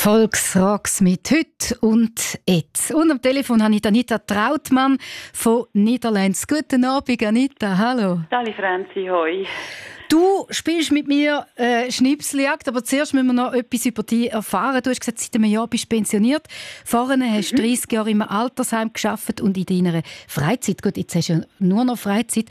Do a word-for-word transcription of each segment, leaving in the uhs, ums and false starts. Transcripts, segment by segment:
Volksrocks mit «Heute und jetzt». Und am Telefon habe ich Anita Trautmann von Niederlands. Guten Abend, Anita. Hallo. Hallo, Franzi. Hoi. Du spielst mit mir äh, Schnipseljagd, aber zuerst müssen wir noch etwas über dich erfahren. Du hast gesagt, seit einem Jahr bist du pensioniert. Vorher hast du mhm. dreißig Jahre im Altersheim gearbeitet und in deiner Freizeit, gut, jetzt hast du ja nur noch Freizeit,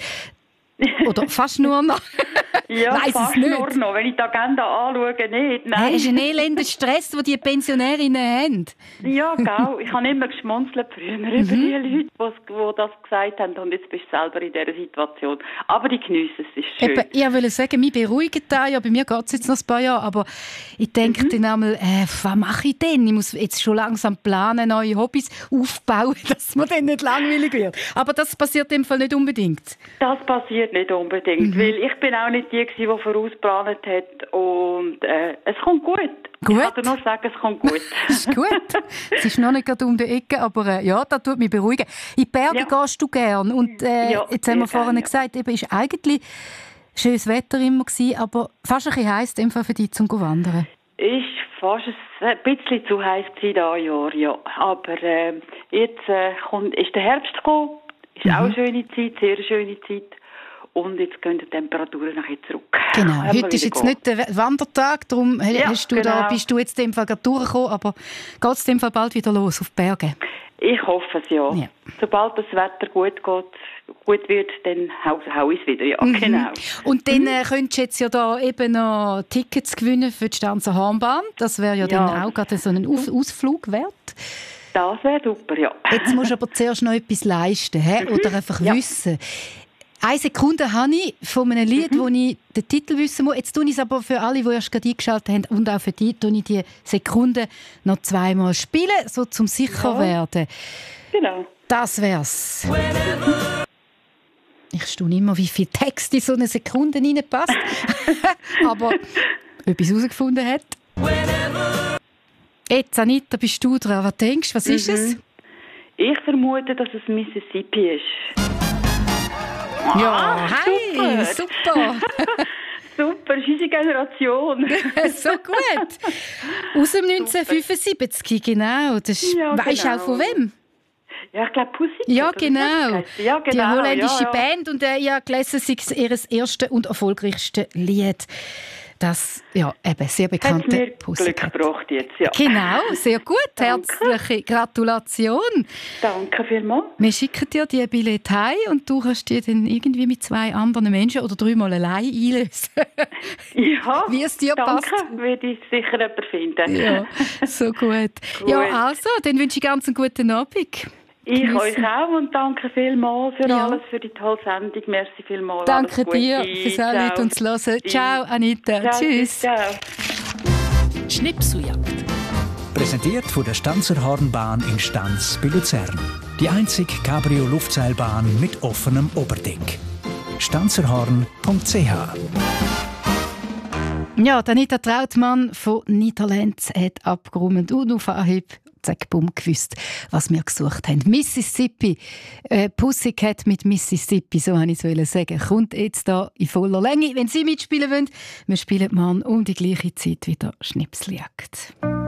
oder fast nur noch. Ja, weiss fast es nicht. nur noch. Wenn ich die Agenda anschaue, nicht. Nein. Hey, ist ein elender Stress, den die Pensionärinnen haben. Ja, genau. Ich habe immer geschmunzelt früher mhm. über die Leute, die das gesagt haben. Und jetzt bist du selber in dieser Situation. Aber die geniessen es, ist schön. Eben, ich wollte sagen, mich beruhigt das. Ja, bei mir geht es jetzt noch ein paar Jahre. Aber ich denke mhm. dann einmal, äh, was mache ich denn? Ich muss jetzt schon langsam planen, neue Hobbys aufbauen, dass man dann nicht langweilig wird. Aber das passiert in dem Fall nicht unbedingt. Das passiert nicht unbedingt, mhm. weil ich bin auch nicht die, die vorausgeplant hat. Und äh, es kommt gut. Gut. Ich kann dir nur sagen, es kommt gut. Das ist gut. Es ist noch nicht gerade um die Ecke, aber äh, ja, das tut mich beruhigen. In die Berge ja. gehst du gern. Und äh, ja, jetzt haben wir vorhin ja. gesagt, eben ist eigentlich schönes Wetter immer gewesen, aber fast ein bisschen heiß einfach für dich zum Wandern. Ist fast ein bisschen zu heiß gewesen dieses Jahr, ja. Aber äh, jetzt äh, kommt, ist der Herbst gekommen. Ist mhm. auch eine schöne Zeit, sehr schöne Zeit. Und jetzt gehen die Temperaturen nachher zurück. Genau, heute ist jetzt gehen. nicht der Wandertag, darum ja, hast du genau. da, bist du jetzt dem Fall gerade durchgekommen, aber geht es dem Fall bald wieder los auf die Berge? Ich hoffe es, ja. ja. Sobald das Wetter gut geht, gut wird, dann hau ich es wieder, ja, mhm. genau. Und dann äh, könntest du jetzt ja da eben noch Tickets gewinnen für die Stanzer Hornbahn. Das wäre ja, ja dann auch gerade so ein Aus- Ausflug wert. Das wäre super, ja. Jetzt musst du aber zuerst noch etwas leisten, he? oder einfach ja. wissen. Eine Sekunde habe ich von einem Lied, mhm. wo ich den Titel wissen muss. Jetzt tue ich es aber für alle, die erst gerade eingeschaltet haben und auch für dich, tue ich die Sekunde noch zweimal spielen, so zum sicher ja. werden. Genau. Das wär's. Ich staune immer, wie viel Text in so eine Sekunde reinpasst. Aber etwas herausgefunden hat. Jetzt, Anita, bist du dran. Was denkst du? Was ist mhm. es? Ich vermute, dass es Mississippi ist. Ja, ah, hey, super. super. Super, das ist unsere Generation. So gut. Aus dem neunzehnhundertfünfundsiebzig, genau. Das ist, ja, genau. Weißt du auch von wem? Ja, ich glaube Pussy. Ja, genau. Ja, genau. Die holländische ja, ja. Band. Und äh, ich habe gelesen, es ist ihr erstes und erfolgreichstes Lied. Das, ja, eben, sehr bekannte Hat mir Glück gebracht jetzt, ja. Genau, sehr gut. Herzliche Gratulation. Danke vielmals. Wir schicken dir die Billette heim und du kannst die dann irgendwie mit zwei anderen Menschen oder dreimal allein einlösen. Ja, wie es dir danke, passt. würde ich sicher jemanden finden. Ja, so gut. gut. Ja, also, dann wünsche ich ganz einen guten Abend. Ich Geniessen. Euch auch und danke vielmals für ja. alles, für die tolle Sendung. Merci vielmals. Danke dir fürs Anrufen und das Hören. Ciao, Anita. Ciao, tschüss. Ciao. Schnipseljagd. Präsentiert von der Stanzer Hornbahn in Stanz bei Luzern. Die einzige Cabrio-Luftseilbahn mit offenem Oberdeck. stanzerhorn punkt c h Ja, Anita Trautmann von Niederlands hat abgeräumt und auf Anhieb zack, bumm, gewusst, was wir gesucht haben. Mississippi, äh, Pussycat mit Mississippi, so wollte ich es sagen, kommt jetzt da in voller Länge. Wenn Sie mitspielen wollen, wir spielen morgen um die gleiche Zeit wieder Schnipseljagd.